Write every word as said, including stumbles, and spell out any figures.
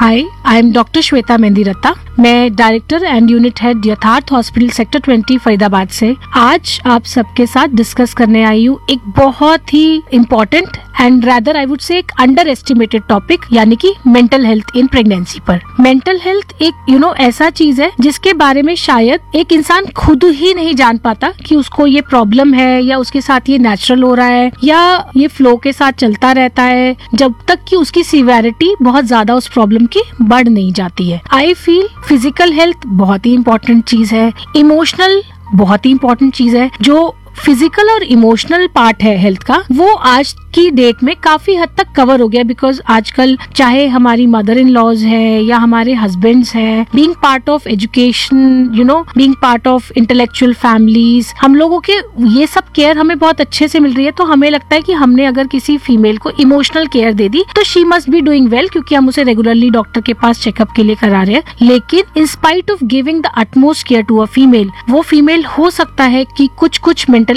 Hi, I am doctor Shweta Mehndiratta. मैं director and unit head यथार्थ hospital sector बीस फरीदाबाद से आज आप सबके साथ डिस्कस करने आई हूँ एक बहुत ही important and rather I would say एक अंडर एस्टिमेटेड टॉपिक, यानी कि मेंटल हेल्थ इन प्रेगनेंसी पर। मेंटल हेल्थ एक यू you नो know, ऐसा चीज है जिसके बारे में शायद एक इंसान खुद ही नहीं जान पाता कि उसको ये प्रॉब्लम है या उसके साथ ये नेचुरल हो रहा है या ये फ्लो के साथ चलता रहता है, जब तक कि उसकी सिवियरिटी बहुत ज्यादा उस प्रॉब्लम की बढ़ नहीं जाती है। आई फील फिजिकल हेल्थ बहुत ही इम्पोर्टेंट चीज है, इमोशनल बहुत ही इम्पोर्टेंट चीज है। जो फिजिकल और इमोशनल पार्ट है हेल्थ का, वो आज की डेट में काफी हद तक कवर हो गया, बिकॉज आजकल चाहे हमारी मदर इन लॉज है या हमारे हस्बैंड्स हैं, being part of education, you know being part of intellectual families, हम लोगों के ये सब केयर हमें बहुत अच्छे से मिल रही है। तो हमें लगता है कि हमने अगर किसी फीमेल को इमोशनल केयर दे दी तो she must be doing well, क्योंकि हम उसे रेगुलरली डॉक्टर के पास चेकअप के लिए करा रहे हैं। लेकिन in spite of giving the utmost care to a female, वो फीमेल हो सकता है कि कुछ कुछ मेंटल